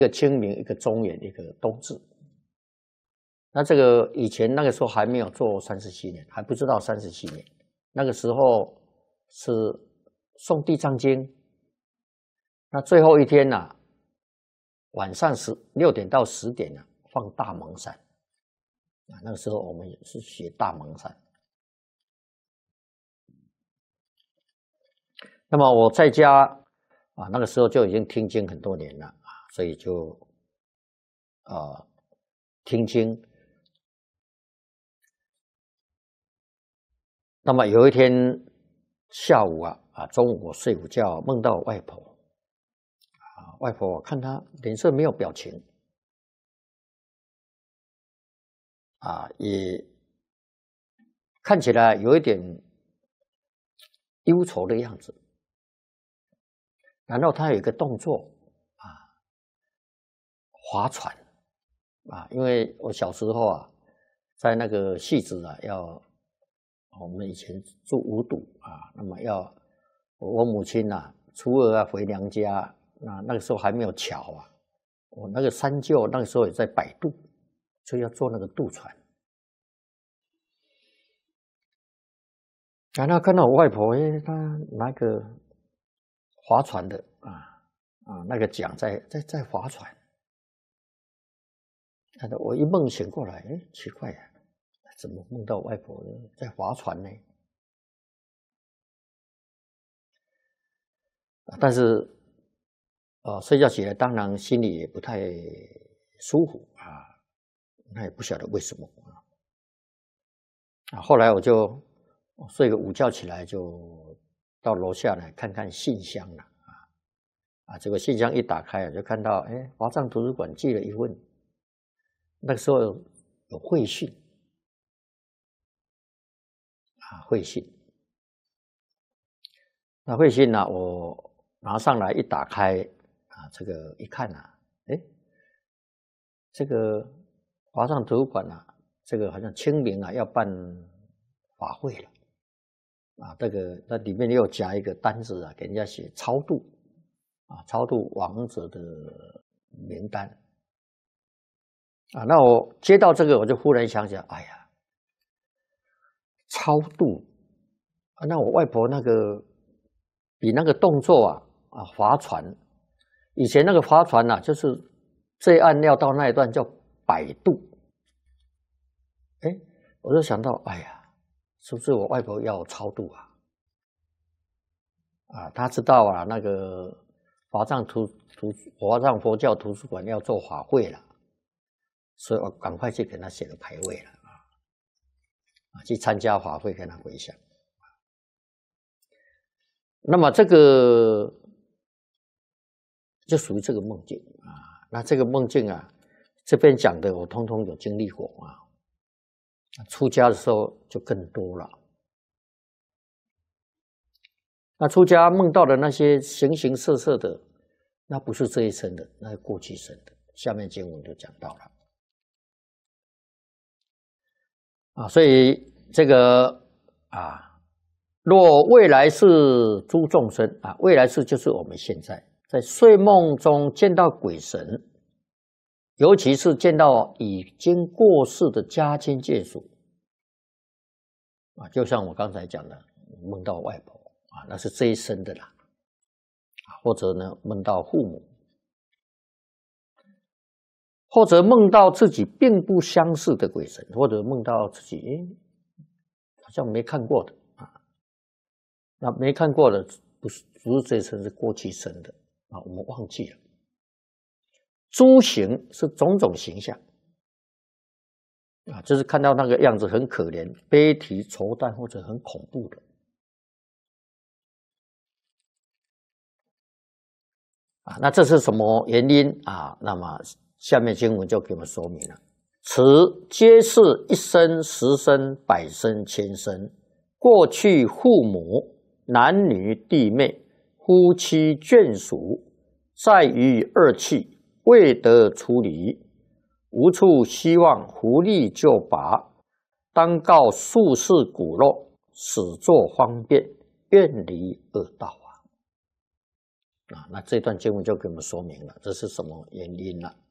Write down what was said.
一个清明，一个中元，一个冬至。那这个以前那个时候还没有做37年，还不知道37年。那个时候是诵地藏经，那最后一天呢、晚上6点到10点呢、放大蒙山。那个时候我们也是学大蒙山。那么我在家那个时候就已经听经很多年了所以就听经。那么有一天下午中午我睡午觉，梦到外婆外婆我看她脸色没有表情也看起来有一点忧愁的样子。然后她有一个动作划船因为我小时候在那个戏子我们以前住五堵那么我母亲初二回娘家，那个时候还没有桥我那个三舅那个时候也在摆渡，所以要坐那个渡船。然后看到我外婆她拿个划船的那个桨在划船。我一梦醒过来，奇怪怎么梦到外婆在划船呢？但是睡觉起来当然心里也不太舒服那也不晓得为什么后来我就睡个午觉起来，就到楼下来看看信箱了这个信箱一打开就看到华藏图书馆寄了一份，那个时候有会信会信。那会信我拿上来一打开这个一看这个华藏图书馆这个好像清明要办法会了这个那里面又夹一个单子给人家写超度超度亡者的名单那我接到这个我就忽然想起来，哎呀，超度那我外婆那个比那个动作划船，以前那个划船就是这一岸要到那一段叫摆渡。我就想到，哎呀，是不是我外婆要我超度她知道那个华藏佛教图书馆要做法会了，所以我赶快去给她写个牌位了去参加法会跟她回向。那么这个就属于这个梦境那这个梦境这边讲的我通通有经历过出家的时候就更多了。那出家梦到的那些形形色色的，那不是这一生的，那是过去生的。下面经文就讲到了所以这个若未来世诸众生未来世就是我们现在在睡梦中见到鬼神，尤其是见到已经过世的家亲眷属就像我刚才讲的，梦到外婆那是这一生的啦或者呢梦到父母，或者梦到自己并不相似的鬼神，或者梦到自己好像没看过的那没看过的不是这一生，是过去生的我们忘记了。诸形是种种形象就是看到那个样子很可怜、悲啼、愁淡或者很恐怖的那这是什么原因那么下面经文就给我们说明了。此皆是一生、十生、百生、千生，过去父母、男女弟妹、夫妻眷属，在于二气未得出离，无处希望福利就拔，当告宿世骨肉，始作方便，远离恶道啊。那这段经文就给我们说明了这是什么原因了。